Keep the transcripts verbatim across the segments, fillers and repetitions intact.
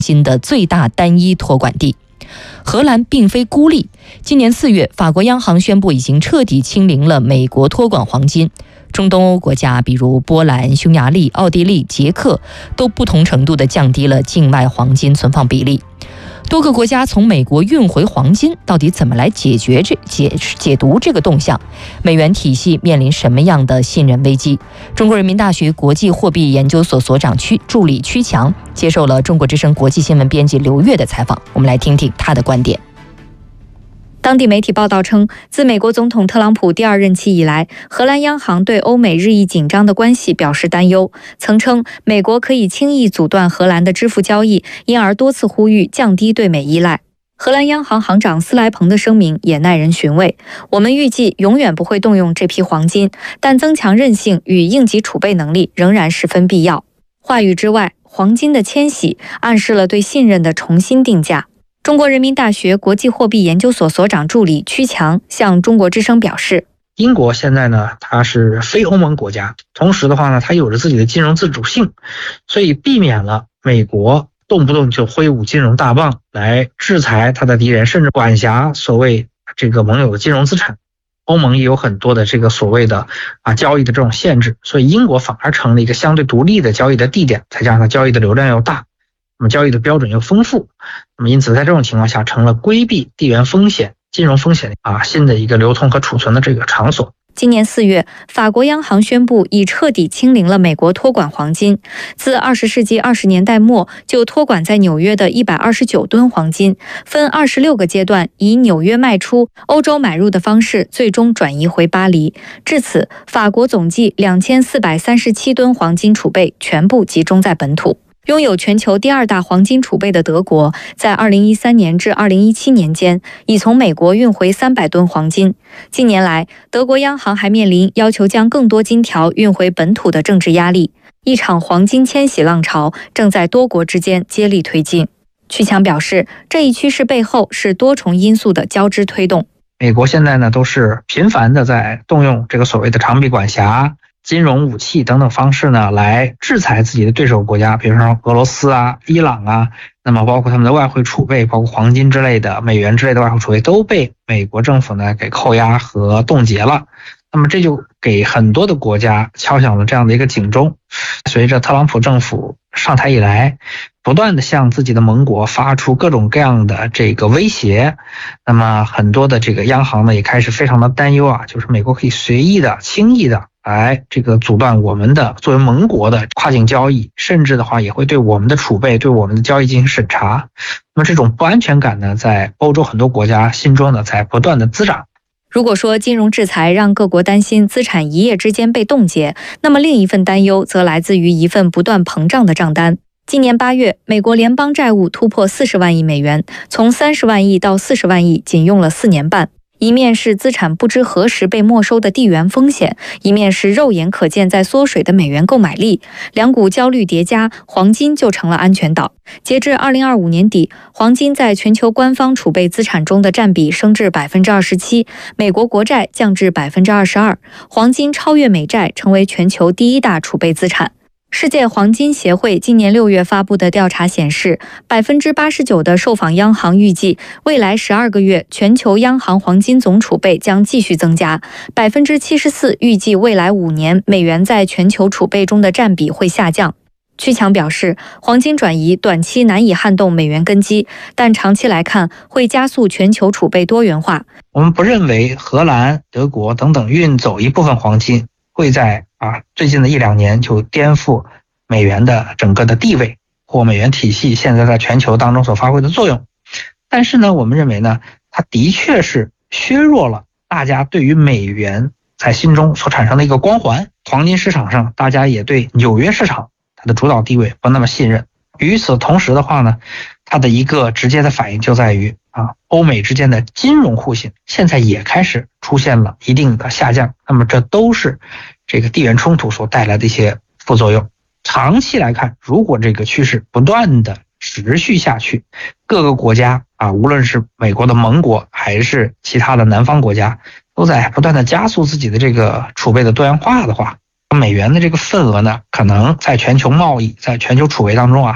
金的最大单一托管地。荷兰并非孤立，今年四月，法国央行宣布已经彻底清零了美国托管黄金。中东欧国家，比如波兰、匈牙利、奥地利、捷克，都不同程度地降低了境外黄金存放比例。多个国家从美国运回黄金，到底怎么来解决这解解读这个动向？美元体系面临什么样的信任危机？中国人民大学国际货币研究所所长屈助理屈强接受了中国之声国际新闻编辑刘越的采访，我们来听听他的观点。 当地媒体报道称，自美国总统特朗普第二任期以来，荷兰央行对欧美日益紧张的关系表示担忧，曾称美国可以轻易阻断荷兰的支付交易，因而多次呼吁降低对美依赖。荷兰央行行长斯莱彭的声明也耐人寻味，我们预计永远不会动用这批黄金，但增强韧性与应急储备能力仍然十分必要。话语之外，黄金的迁徙暗示了对信任的重新定价。中国人民大学国际货币研究所所长助理屈强向中国之声表示， 英国现在呢，它是非欧盟国家，同时的话呢，它有着自己的金融自主性，所以避免了美国动不动就挥舞金融大棒来制裁它的敌人，甚至管辖所谓这个盟友的金融资产。欧盟也有很多的这个所谓的啊交易的这种限制，所以英国反而成了一个相对独立的交易的地点，再加上它交易的流量又大，那么交易的标准又丰富，那么因此在这种情况下成了规避地缘风险、金融风险啊新的一个流通和储存的这个场所。 今年四月，法国央行宣布已彻底清零了美国托管黄金。自二十世纪二十年代末就托管在纽约的一百二十九吨黄金，分二十六个阶段以纽约卖出、欧洲买入的方式，最终转移回巴黎。至此，法国总计两千四百三十七吨黄金储备全部集中在本土。拥有全球第二大黄金储备的德国，在二零一三年至二零一七年间，已从美国运回三百吨黄金。近年来，德国央行还面临要求将更多金条运回本土的政治压力，一场黄金迁徙浪潮正在多国之间接力推进。屈强表示，这一趋势背后是多重因素的交织推动。 美国现在呢，都是频繁的在动用这个所谓的长臂管辖、金融武器等等方式呢，来制裁自己的对手国家，比如说俄罗斯啊、伊朗啊，那么包括他们的外汇储备，包括黄金之类的、美元之类的外汇储备都被美国政府呢给扣押和冻结了。那么这就给很多的国家敲响了这样的一个警钟。随着特朗普政府上台以来，不断的向自己的盟国发出各种各样的这个威胁，那么很多的这个央行呢也开始非常的担忧啊，就是美国可以随意的、轻易的来这个阻断我们的作为盟国的跨境交易，甚至的话也会对我们的储备、对我们的交易进行审查。那么这种不安全感呢，在欧洲很多国家心中呢在不断的滋长。 如果说金融制裁让各国担心资产一夜之间被冻结，那么另一份担忧则来自于一份不断膨胀的账单。今年八月，美国联邦债务突破四十万亿美元，从三十万亿到四十万亿仅用了四年半。一面是资产不知何时被没收的地缘风险，一面是肉眼可见在缩水的美元购买力，两股焦虑叠加，黄金就成了安全岛。截至二零二五年底，黄金在全球官方储备资产中的占比升至百分之二十七，美国国债降至百分之二十二，黄金超越美债，成为全球第一大储备资产。世界黄金协会今年六月发布的调查显示，百分之八十九的受访央行预计未来十二个月全球央行黄金总储备将继续增加，百分之七十四预计未来五年美元在全球储备中的占比会下降。屈强表示，黄金转移短期难以撼动美元根基，但长期来看会加速全球储备多元化。 我们不认为荷兰、德国等等运走一部分黄金会在啊，最近的一两年就颠覆美元的整个的地位或美元体系现在在全球当中所发挥的作用。但是呢，我们认为呢，它的确是削弱了大家对于美元在心中所产生的一个光环。黄金市场上，大家也对纽约市场它的主导地位不那么信任。与此同时的话呢，它的一个直接的反应就在于啊，欧美之间的金融互信现在也开始出现了一定的下降。那么这都是这个地缘冲突所带来的一些副作用。长期来看，如果这个趋势不断的持续下去，各个国家啊，无论是美国的盟国还是其他的南方国家，都在不断的加速自己的这个储备的多元化的话，美元的这个份额呢，可能在全球贸易、在全球储备当中啊，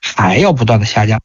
还要不断的下降。